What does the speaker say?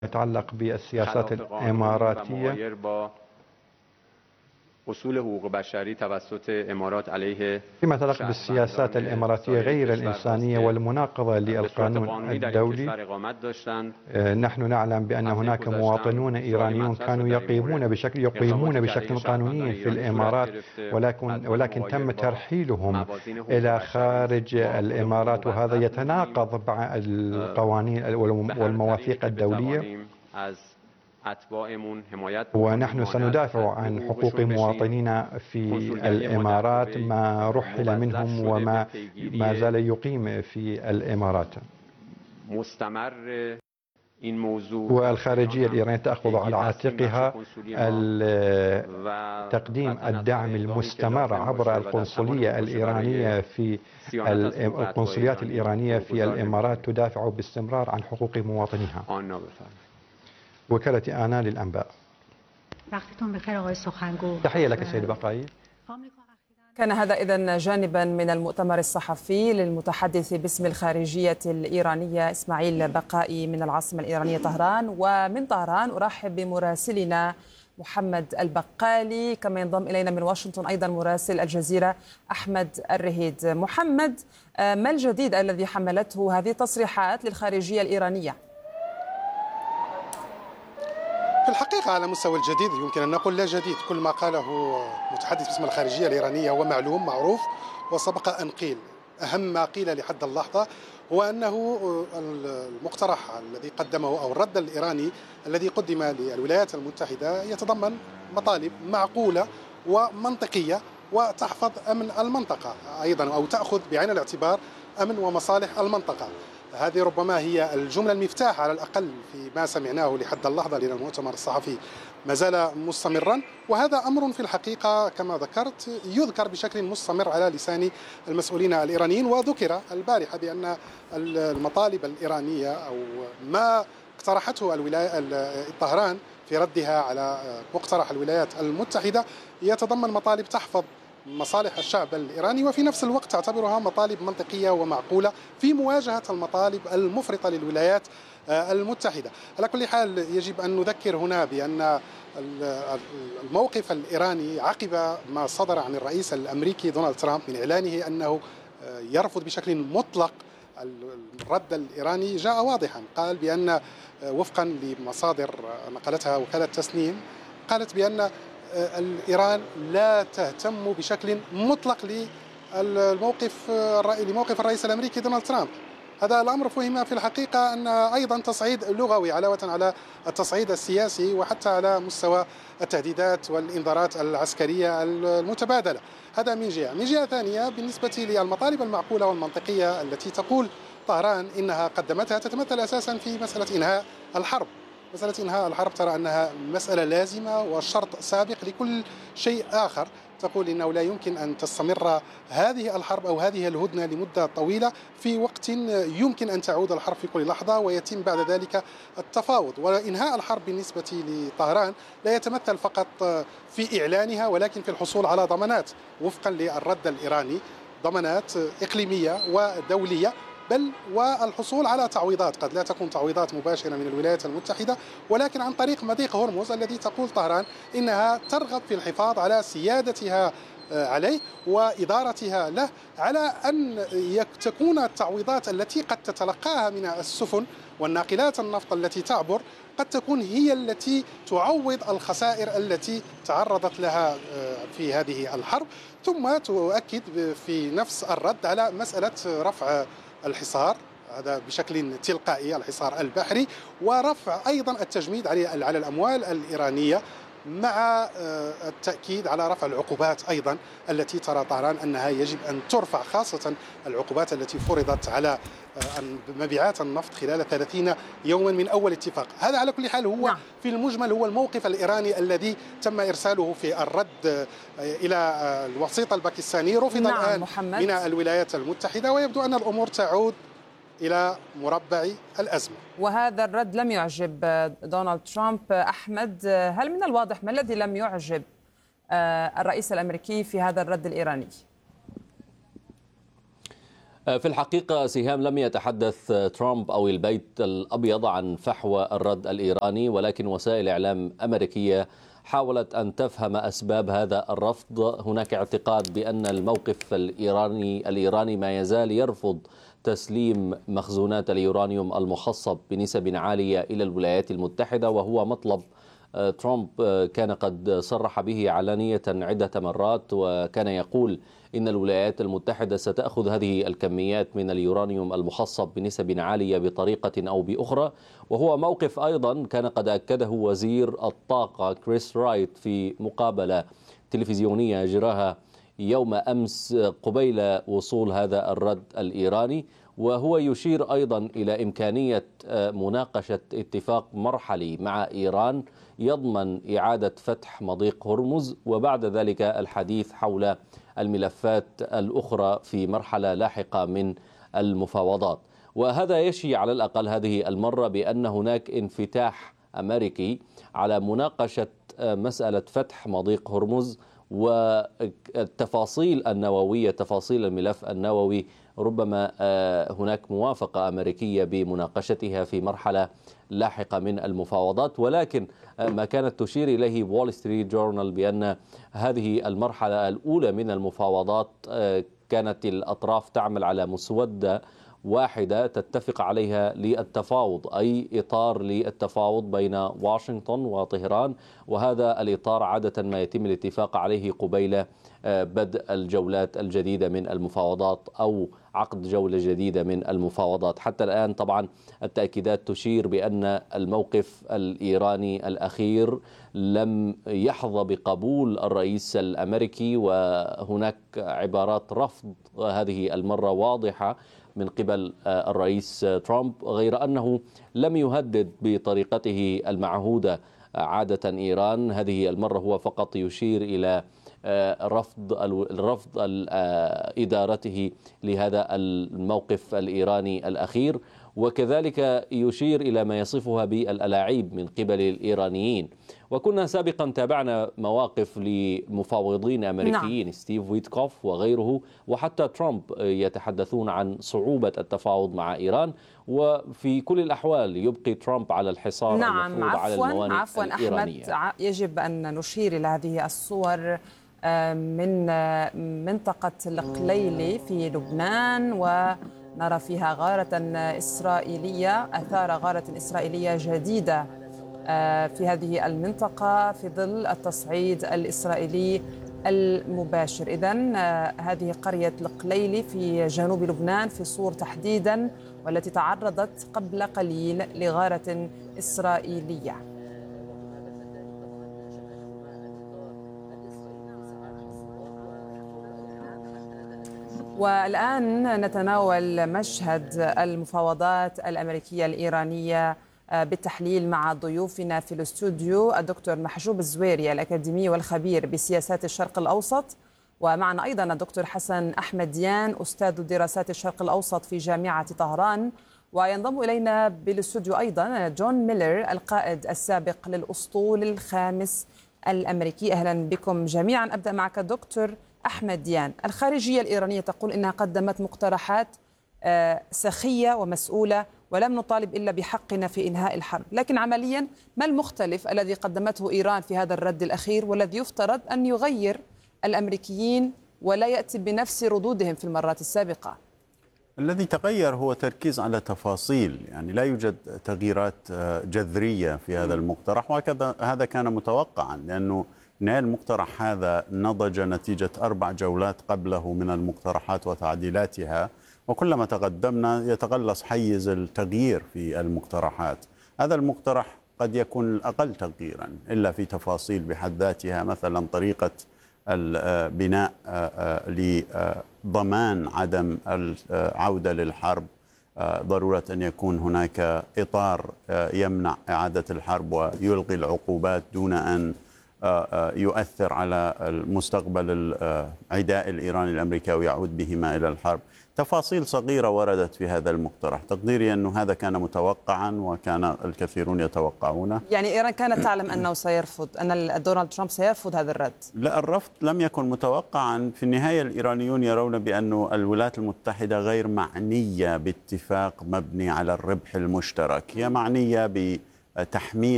يتعلق بالسياسات الإماراتية اصول حقوق بشری توسط امارات علیه فيما يتعلق بالسياسات الإماراتية غير الإنسانية والمناقضة للقانون الدولي. نحن نعلم بأن هناك مواطنون إيرانيون كانوا يقيمون بشكل قانوني في الإمارات، ولكن تم ترحيلهم إلى خارج الإمارات، وهذا يتناقض مع القوانين والمواثيق الدولية. ونحن سندافع عن حقوق مواطنينا في الإمارات ما رحل منهم وما زال يقيم في الإمارات. والخارجية الإيرانية تأخذ على عاتقها تقديم الدعم المستمر عبر القنصلية الإيرانية في القنصليات الإيرانية في الإمارات، تدافع باستمرار عن حقوق مواطنيها. وكالة آنا للأنباء. تحية لك سيد بقاي. كان هذا إذن جانبا من المؤتمر الصحفي للمتحدث باسم الخارجية الإيرانية إسماعيل بقائي من العاصمة الإيرانية طهران. ومن طهران أرحب بمراسلنا محمد البقالي، كما ينضم إلينا من واشنطن أيضا مراسل الجزيرة أحمد الرهيد. محمد، ما الجديد الذي حملته هذه التصريحات للخارجية الإيرانية؟ في الحقيقة على مستوى الجديد يمكن أن نقول لا جديد، كل ما قاله متحدث باسم الخارجية الإيرانية هو معلوم معروف وسبق أن قيل. أهم ما قيل لحد اللحظة هو أنه المقترح الذي قدمه أو الرد الإيراني الذي قدم للولايات المتحدة يتضمن مطالب معقولة ومنطقية وتحفظ أمن المنطقة أيضا، أو تأخذ بعين الاعتبار أمن ومصالح المنطقة. هذه ربما هي الجملة المفتاح على الأقل في ما سمعناه لحد اللحظة، لأن المؤتمر الصحفي ما زال مستمرا، وهذا أمر في الحقيقة كما ذكرت يذكر بشكل مستمر على لسان المسؤولين الإيرانيين. وذكر البارحة بأن المطالب الإيرانية أو ما اقترحته طهران في ردها على مقترح الولايات المتحدة يتضمن مطالب تحفظ مصالح الشعب الإيراني، وفي نفس الوقت تعتبرها مطالب منطقية ومعقولة في مواجهة المطالب المفرطة للولايات المتحدة. على كل حال يجب أن نذكر هنا بأن الموقف الإيراني عقب ما صدر عن الرئيس الأمريكي دونالد ترامب من إعلانه أنه يرفض بشكل مطلق الرد الإيراني جاء واضحا. قال بأن وفقا لمصادر نقلتها وكالة تسنيم، قالت بأن الإيران لا تهتم بشكل مطلق لموقف الرئيس الأمريكي دونالد ترامب. هذا الأمر فهم في الحقيقة أن أيضا تصعيد لغوي علاوة على التصعيد السياسي، وحتى على مستوى التهديدات والإنذارات العسكرية المتبادلة. هذا من جهة. من جهة ثانية بالنسبة للمطالب المعقولة والمنطقية التي تقول طهران إنها قدمتها، تتمثل أساسا في مسألة إنهاء الحرب. مسألة إنهاء الحرب ترى أنها مسألة لازمة وشرط سابق لكل شيء آخر. تقول إنه لا يمكن أن تستمر هذه الحرب أو هذه الهدنة لمدة طويلة في وقت يمكن أن تعود الحرب في كل لحظة ويتم بعد ذلك التفاوض. وإنهاء الحرب بالنسبة لطهران لا يتمثل فقط في إعلانها، ولكن في الحصول على ضمانات وفقا للرد الإيراني، ضمانات إقليمية ودولية، بل والحصول على تعويضات قد لا تكون تعويضات مباشرة من الولايات المتحدة، ولكن عن طريق مضيق هرمز الذي تقول طهران إنها ترغب في الحفاظ على سيادتها عليه وإدارتها له، على أن تكون التعويضات التي قد تتلقاها من السفن والناقلات النفط التي تعبر قد تكون هي التي تعوض الخسائر التي تعرضت لها في هذه الحرب. ثم تؤكد في نفس الرد على مسألة رفع الحصار، هذا بشكل تلقائي الحصار البحري، ورفع أيضا التجميد على الأموال الإيرانية، مع التأكيد على رفع العقوبات أيضا التي ترى طهران أنها يجب أن ترفع، خاصة العقوبات التي فرضت على مبيعات النفط خلال 30 يوما من أول اتفاق. هذا على كل حال هو في المجمل هو الموقف الإيراني الذي تم إرساله في الرد إلى الوسيط الباكستاني، رفض الآن من الولايات المتحدة، ويبدو أن الأمور تعود إلى مربع الأزمة. وهذا الرد لم يعجب دونالد ترامب. أحمد، هل من الواضح ما الذي لم يعجب الرئيس الأمريكي في هذا الرد الإيراني؟ في الحقيقة سهام لم يتحدث ترامب أو البيت الأبيض عن فحوى الرد الإيراني، ولكن وسائل إعلام أمريكية حاولت أن تفهم أسباب هذا الرفض. هناك اعتقاد بأن الموقف الإيراني ما يزال يرفض تسليم مخزونات اليورانيوم المخصب بنسب عالية إلى الولايات المتحدة، وهو مطلب ترامب كان قد صرح به علانية عدة مرات، وكان يقول إن الولايات المتحدة ستأخذ هذه الكميات من اليورانيوم المخصب بنسب عالية بطريقة أو بأخرى. وهو موقف أيضا كان قد أكده وزير الطاقة كريس رايت في مقابلة تلفزيونية أجراها يوم أمس قبيل وصول هذا الرد الإيراني، وهو يشير أيضا إلى إمكانية مناقشة اتفاق مرحلي مع إيران يضمن إعادة فتح مضيق هرمز، وبعد ذلك الحديث حول الملفات الأخرى في مرحلة لاحقة من المفاوضات. وهذا يشي على الأقل هذه المرة بأن هناك انفتاح أمريكي على مناقشة مسألة فتح مضيق هرمز، والتفاصيل النووية، تفاصيل الملف النووي ربما هناك موافقة أمريكية بمناقشتها في مرحلة لاحقة من المفاوضات. ولكن ما كانت تشير إليه وول ستريت جورنال بأن هذه المرحلة الأولى من المفاوضات كانت الأطراف تعمل على مسودة واحدة تتفق عليها للتفاوض، أي إطار للتفاوض بين واشنطن وطهران، وهذا الإطار عادة ما يتم الاتفاق عليه قبيل بدء الجولات الجديدة من المفاوضات أو عقد جولة جديدة من المفاوضات. حتى الآن طبعا التأكيدات تشير بأن الموقف الإيراني الأخير لم يحظى بقبول الرئيس الأمريكي، وهناك عبارات رفض هذه المرة واضحة من قبل الرئيس ترامب، غير أنه لم يهدد بطريقته المعهودة عادة إيران. هذه المرة هو فقط يشير إلى رفض إدارته لهذا الموقف الإيراني الأخير، وكذلك يشير إلى ما يصفها بالألاعيب من قبل الإيرانيين. وكنا سابقا تابعنا مواقف لمفاوضين أمريكيين، نعم، ستيف ويتكوف وغيره، وحتى ترامب يتحدثون عن صعوبة التفاوض مع إيران، وفي كل الأحوال يبقي ترامب على الحصار، نعم، المفروض على الموانئ الإيرانية. أحمد، يجب أن نشير إلى هذه الصور من منطقة القليلي في لبنان، ونرى فيها غارة إسرائيلية، أثار غارة إسرائيلية جديدة في هذه المنطقة في ظل التصعيد الإسرائيلي المباشر. إذن هذه قرية القليلي في جنوب لبنان في صور تحديدا، والتي تعرضت قبل قليل لغارة إسرائيلية. والآن نتناول مشهد المفاوضات الأمريكية الإيرانية بالتحليل مع ضيوفنا في الاستوديو الدكتور محجوب الزويري الأكاديمي والخبير بسياسات الشرق الأوسط، ومعنا أيضا الدكتور حسن أحمد ديان أستاذ دراسات الشرق الأوسط في جامعة طهران، وينضم إلينا بالاستوديو أيضا جون ميلر القائد السابق للأسطول الخامس الأمريكي. أهلا بكم جميعا. أبدأ معك دكتور أحمد ديان. الخارجية الإيرانية تقول إنها قدمت مقترحات سخية ومسؤولة، ولم نطالب إلا بحقنا في إنهاء الحرب، لكن عمليا ما المختلف الذي قدمته إيران في هذا الرد الأخير، والذي يفترض أن يغير الأمريكيين ولا يأتي بنفس ردودهم في المرات السابقة؟ الذي تغير هو تركيز على تفاصيل، يعني لا يوجد تغييرات جذرية في هذا المقترح، وهكذا هذا كان متوقعا، لأنه المقترح هذا نضج نتيجة 4 جولات قبله من المقترحات وتعديلاتها، وكلما تقدمنا يتقلص حيز التغيير في المقترحات. هذا المقترح قد يكون الأقل تغييرا إلا في تفاصيل بحد ذاتها، مثلا طريقة البناء لضمان عدم العودة للحرب، ضرورة أن يكون هناك إطار يمنع إعادة الحرب ويلغي العقوبات دون أن يؤثر على المستقبل العداء الإيراني الأمريكي ويعود بهما إلى الحرب. تفاصيل صغيرة وردت في هذا المقترح. تقديري أنه هذا كان متوقعا وكان الكثيرون يتوقعونه. يعني إيران كانت تعلم أنه سيرفض، أن دونالد ترامب سيرفض هذا الرد؟ لا، الرفض لم يكن متوقعا. في النهاية الإيرانيون يرون بأن الولايات المتحدة غير معنية باتفاق مبني على الربح المشترك، هي معنية بتحميل